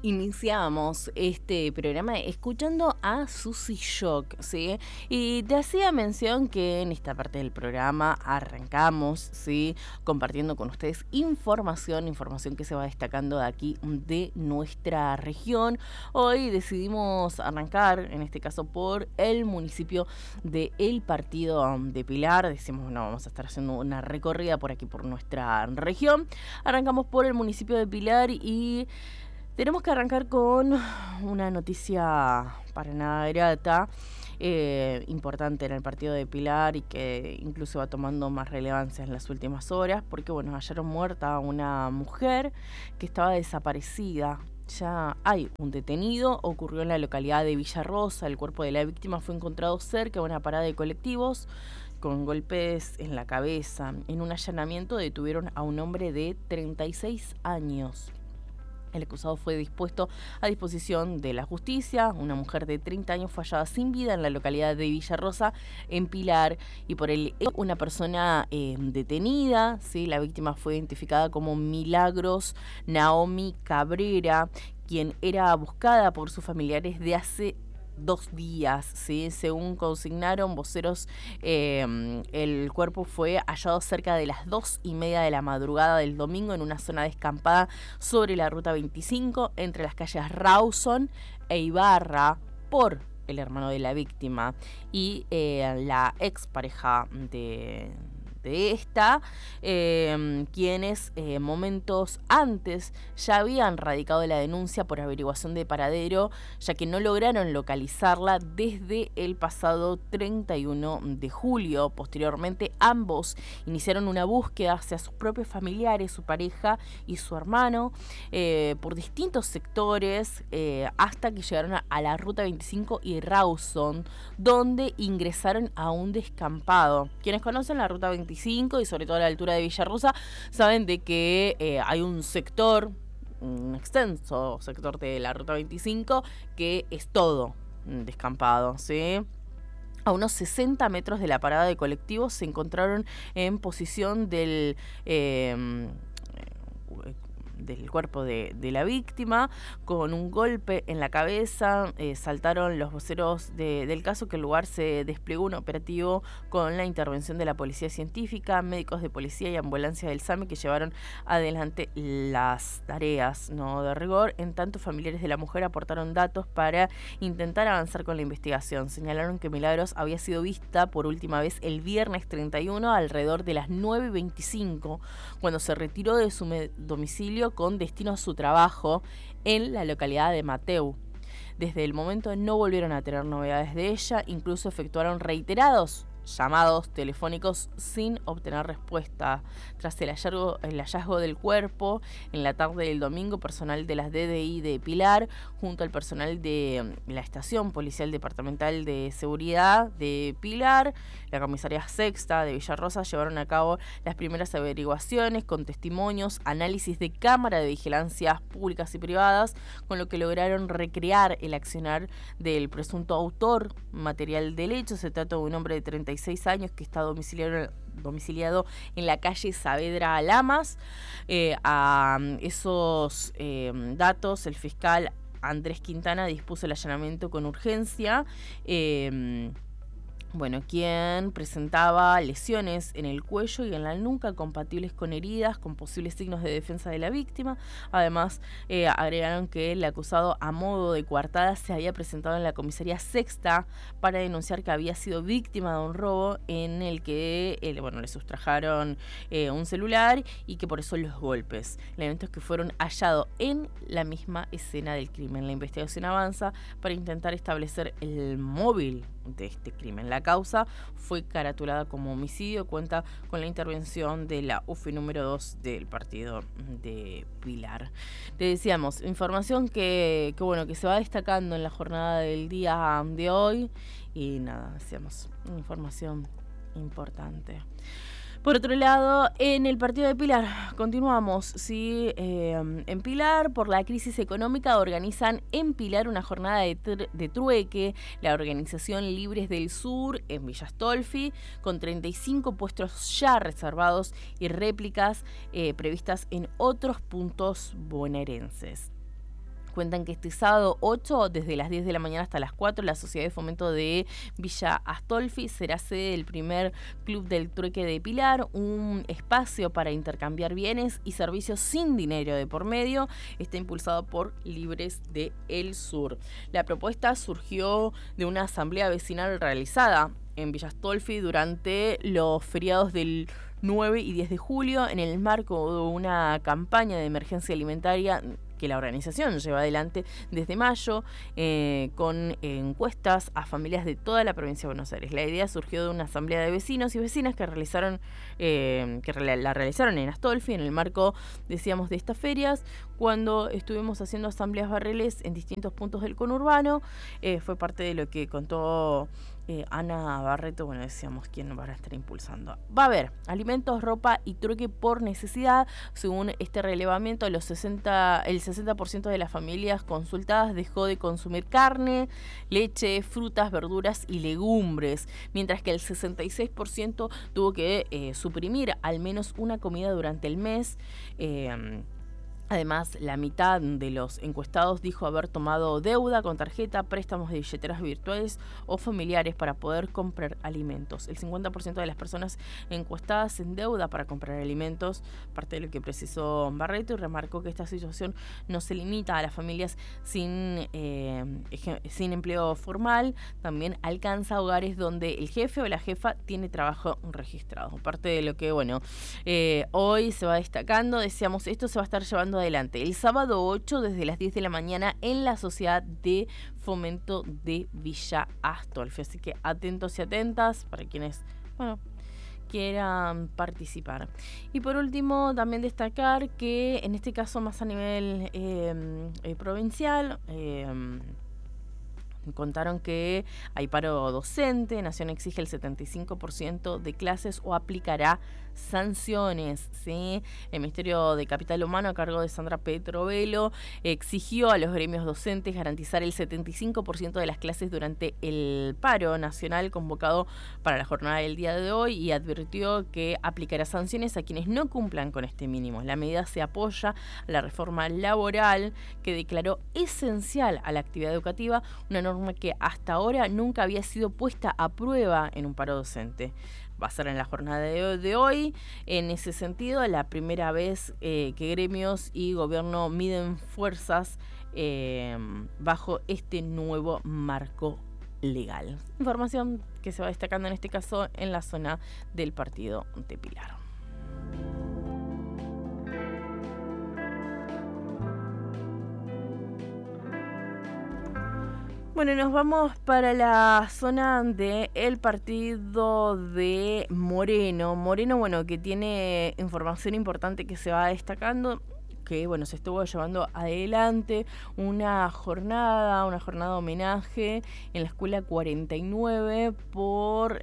Iniciamos este programa escuchando a Susy Shock, ¿sí? Y te hacía mención que en esta parte del programa arrancamos, ¿sí? Compartiendo con ustedes información que se va destacando de aquí de nuestra región. Hoy decidimos arrancar, en este caso, por el municipio de El Partido de Pilar. Decimos, bueno, vamos a estar haciendo una recorrida por aquí, por nuestra región. Arrancamos por el municipio de Pilar y tenemos que arrancar con una noticia para nada grata, importante en el partido de Pilar y que incluso va tomando más relevancia en las últimas horas, porque bueno, hallaron muerta una mujer que estaba desaparecida. Ya hay un detenido, ocurrió en la localidad de Villarrosa. El cuerpo de la víctima fue encontrado cerca de una parada de colectivos con golpes en la cabeza. En un allanamiento detuvieron a un hombre de 36 años. El acusado fue dispuesto a disposición de la justicia. Una mujer de 30 años fue hallada sin vida en la localidad de Villarrosa, en Pilar, y por una persona detenida. ¿Sí? La víctima fue identificada como Milagros Naomi Cabrera, quien era buscada por sus familiares de hace 2 días, ¿sí? Según consignaron voceros, el cuerpo fue hallado cerca de las 2:30 de la madrugada del domingo en una zona descampada sobre la ruta 25 entre las calles Rawson e Ibarra por el hermano de la víctima y la expareja de esta, quienes momentos antes ya habían radicado la denuncia por averiguación de paradero, ya que no lograron localizarla desde el pasado 31 de julio. Posteriormente, ambos iniciaron una búsqueda hacia sus propios familiares, su pareja y su hermano, por distintos sectores, hasta que llegaron a la ruta 25 y Rawson, donde ingresaron a un descampado. Quienes conocen la ruta 25 y sobre todo a la altura de Villarrosa saben de que hay un extenso sector de la ruta 25 que es todo descampado, ¿sí? A unos 60 metros de la parada de colectivos se encontraron en posición del cuerpo de la víctima, con un golpe en la cabeza. Saltaron los voceros del caso que el lugar se desplegó un operativo con la intervención de la policía científica, médicos de policía y ambulancia del SAME que llevaron adelante las tareas, ¿no?, de rigor. En tanto, familiares de la mujer aportaron datos para intentar avanzar con la investigación. Señalaron que Milagros había sido vista por última vez el viernes 31 alrededor de las 9:25, cuando se retiró de su domicilio con destino a su trabajo en la localidad de Mateu. Desde el momento no volvieron a tener novedades de ella, incluso efectuaron reiterados llamados telefónicos sin obtener respuesta. Tras el hallazgo del cuerpo, en la tarde del domingo, personal de las DDI de Pilar, junto al personal de la Estación Policial Departamental de Seguridad de Pilar, la Comisaría Sexta de Villarrosa, llevaron a cabo las primeras averiguaciones con testimonios, análisis de cámara de vigilancias públicas y privadas, con lo que lograron recrear el accionar del presunto autor material del hecho. Se trata de un hombre de 36 años que está domiciliado en la calle Saavedra Lamas. A esos datos, el fiscal Andrés Quintana dispuso el allanamiento con urgencia. Quien presentaba lesiones en el cuello y en la nuca compatibles con heridas con posibles signos de defensa de la víctima. Además, agregaron que el acusado, a modo de coartada, se había presentado en la comisaría Sexta para denunciar que había sido víctima de un robo en el que le sustrajaron un celular y que por eso los golpes. Elementos que fueron hallados en la misma escena del crimen. La investigación avanza para intentar establecer el móvil de este crimen. La causa fue caratulada como homicidio, cuenta con la intervención de la UFI número 2 del partido de Pilar. Te decíamos, información que se va destacando en la jornada del día de hoy y nada, decíamos, información importante. Por otro lado, en el partido de Pilar, continuamos, ¿sí? En Pilar, por la crisis económica, organizan en Pilar una jornada de trueque, la organización Libres del Sur, en Villa Astolfi, con 35 puestos ya reservados y réplicas previstas en otros puntos bonaerenses. Cuentan que este sábado 8, desde las 10 de la mañana hasta las 4, la Sociedad de Fomento de Villa Astolfi será sede del primer Club del Trueque de Pilar, un espacio para intercambiar bienes y servicios sin dinero de por medio. Está impulsado por Libres de El Sur. La propuesta surgió de una asamblea vecinal realizada en Villa Astolfi durante los feriados del 9 y 10 de julio en el marco de una campaña de emergencia alimentaria que la organización lleva adelante desde mayo, con encuestas a familias de toda la provincia de Buenos Aires. La idea surgió de una asamblea de vecinos y vecinas que la realizaron en Astolfi en el marco, decíamos, de estas ferias, cuando estuvimos haciendo asambleas barriales en distintos puntos del conurbano. Fue parte de lo que contó Ana Barreto. Bueno, decíamos quién va a estar impulsando. Va a haber alimentos, ropa y trueque por necesidad. Según este relevamiento, el 60% de las familias consultadas dejó de consumir carne, leche, frutas, verduras y legumbres, mientras que el 66% tuvo que suprimir al menos una comida durante el mes. Además, la mitad de los encuestados dijo haber tomado deuda con tarjeta, préstamos de billeteras virtuales o familiares para poder comprar alimentos. El 50% de las personas encuestadas en deuda para comprar alimentos, parte de lo que precisó Barreto, y remarcó que esta situación no se limita a las familias sin empleo formal, también alcanza hogares donde el jefe o la jefa tiene trabajo registrado. Parte de lo que, hoy se va destacando, decíamos, esto se va a estar llevando adelante el sábado 8 desde las 10 de la mañana en la Sociedad de Fomento de Villa Astolfi. Así que atentos y atentas para quienes, quieran participar. Y por último, también destacar que en este caso más a nivel provincial, contaron que hay paro docente. Nación exige el 75% de clases o aplicará sanciones, ¿sí? El Ministerio de Capital Humano, a cargo de Sandra Petrovelo, exigió a los gremios docentes garantizar el 75% de las clases durante el paro nacional convocado para la jornada del día de hoy, y advirtió que aplicará sanciones a quienes no cumplan con este mínimo. La medida se apoya a la reforma laboral que declaró esencial a la actividad educativa, una norma que hasta ahora nunca había sido puesta a prueba en un paro docente. Va a ser en la jornada de hoy. En ese sentido, la primera vez que gremios y gobierno miden fuerzas bajo este nuevo marco legal. Información que se va destacando en este caso en la zona del partido de Pilar. Bueno, nos vamos para la zona del partido de Moreno. Moreno, que tiene información importante que se va destacando, que se estuvo llevando adelante una jornada homenaje en la escuela 49 por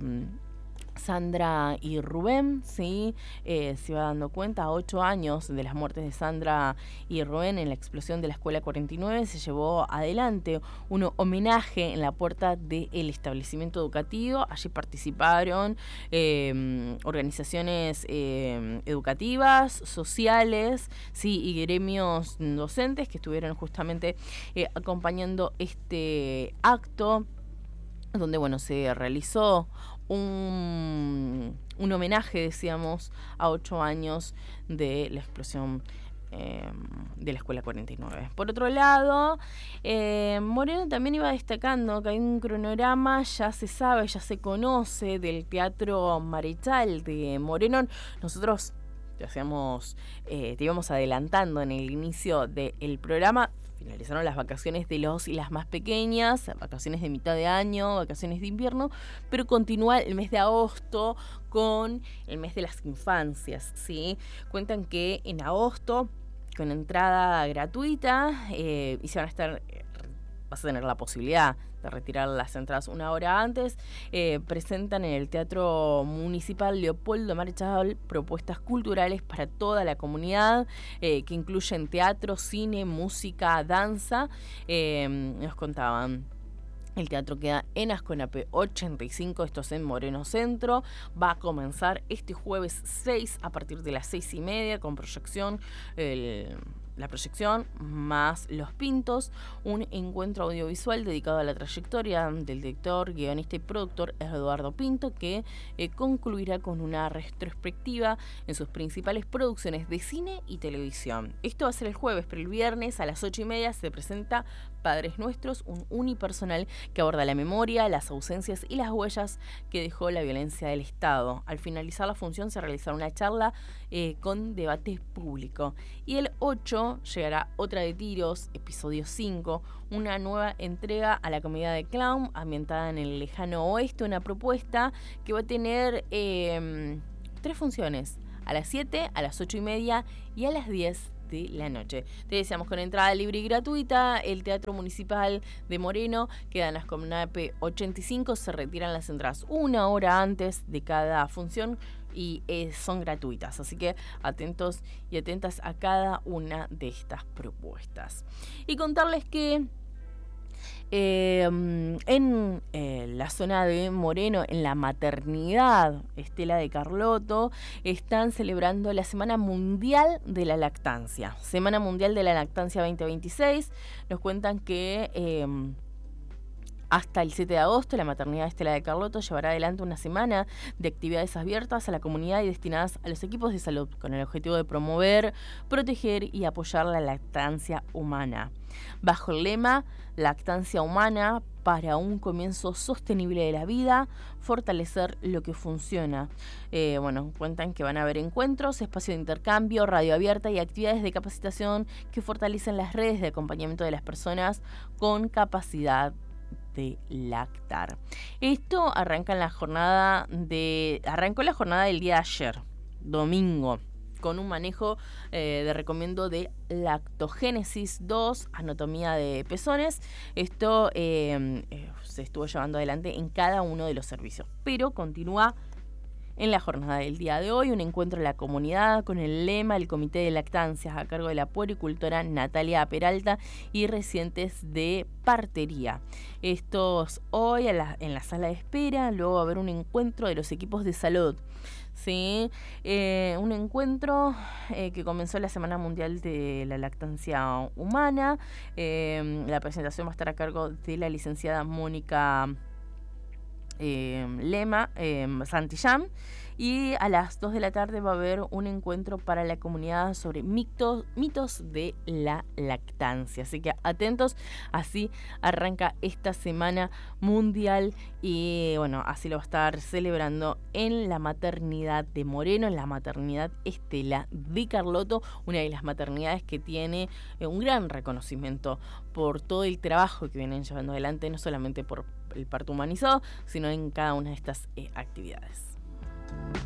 Sandra y Rubén, ¿sí? Se iba dando cuenta, a 8 años de las muertes de Sandra y Rubén en la explosión de la escuela 49, se llevó adelante un homenaje en la puerta del establecimiento educativo. Allí participaron organizaciones educativas, sociales, ¿sí? Y gremios docentes que estuvieron justamente acompañando este acto, donde se realizó un homenaje, decíamos, a 8 años de la explosión de la escuela 49. Por otro lado, Moreno también iba destacando que hay un cronograma, ya se sabe, ya se conoce, del Teatro Marechal de Moreno. Nosotros te íbamos adelantando en el inicio del programa. Finalizaron las vacaciones de los y las más pequeñas, vacaciones de mitad de año, vacaciones de invierno, pero continúa el mes de agosto con el mes de las infancias, ¿sí? Cuentan que en agosto, con entrada gratuita, vas a tener la posibilidad de retirar las entradas una hora antes. Presentan en el Teatro Municipal Leopoldo Marechal propuestas culturales para toda la comunidad, que incluyen teatro, cine, música, danza. Nos contaban. El teatro queda en Asconape 85, esto es en Moreno Centro. Va a comenzar este jueves 6 a partir de las 6:30 con proyección. la proyección más Los Pintos, un encuentro audiovisual dedicado a la trayectoria del director, guionista y productor Eduardo Pinto, que concluirá con una retrospectiva en sus principales producciones de cine y televisión. Esto va a ser el jueves, pero el viernes a las 8:30 se presenta Padres Nuestros, un unipersonal que aborda la memoria, las ausencias y las huellas que dejó la violencia del Estado. Al finalizar la función se realizará una charla con debate público. Y el 8 llegará Otra de Tiros, episodio 5, una nueva entrega a la comedia de clown ambientada en el lejano oeste, una propuesta que va a tener 3 funciones, a las 7, a las 8:30 y a las 10 de la noche. Te deseamos con entrada libre y gratuita. El Teatro Municipal de Moreno queda en las Comnape 85. Se retiran las entradas 1 hora antes de cada función y son gratuitas. Así que atentos y atentas a cada una de estas propuestas. Y contarles que en la zona de Moreno, en la maternidad Estela de Carlotto, están celebrando la Semana Mundial de la Lactancia. Semana Mundial de la Lactancia 2026. Nos cuentan que hasta el 7 de agosto, la maternidad Estela de Carlotto llevará adelante una semana de actividades abiertas a la comunidad y destinadas a los equipos de salud, con el objetivo de promover, proteger y apoyar la lactancia humana. Bajo el lema Lactancia Humana para un comienzo sostenible de la vida, fortalecer lo que funciona. Cuentan que van a haber encuentros, espacio de intercambio, radio abierta y actividades de capacitación que fortalecen las redes de acompañamiento de las personas con capacidad de lactar. Esto arrancó la jornada del día de ayer, domingo, con un manejo de recomiendo de lactogénesis 2, anatomía de pezones. Esto se estuvo llevando adelante en cada uno de los servicios, pero continúa en la jornada del día de hoy un encuentro en la comunidad con el lema El Comité de Lactancias a cargo de la puericultora Natalia Peralta y residentes de partería. Estos hoy en la sala de espera. Luego va a haber un encuentro de los equipos de salud. Sí, un encuentro que comenzó la Semana Mundial de la Lactancia Humana. La presentación va a estar a cargo de la licenciada Mónica Lema Santillán, y a las 2 de la tarde va a haber un encuentro para la comunidad sobre mitos de la lactancia. Así que atentos, así arranca esta Semana Mundial y así lo va a estar celebrando en la maternidad de Moreno, en la maternidad Estela de Carlotto, una de las maternidades que tiene un gran reconocimiento por todo el trabajo que vienen llevando adelante, no solamente por el parto humanizado, sino en cada una de estas actividades.